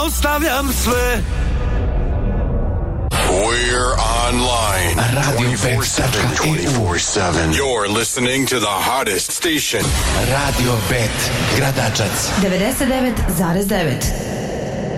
ostavljam sve. We're online. Radio 24/7. You're listening to the hottest station. Radio Bet, Gradačac. 99,9.